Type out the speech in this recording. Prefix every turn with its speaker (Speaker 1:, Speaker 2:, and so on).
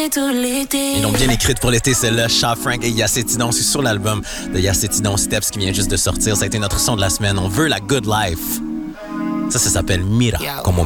Speaker 1: chanter tout l'été.
Speaker 2: Ils l'ont bien écrite pour l'été, celle-là. Sha Frank et Yacetidon. C'est sur l'album de Yacetidon Steps qui vient juste de sortir. Ça a été notre son de la semaine. On veut la good life. Ça s'appelle Mira, comme on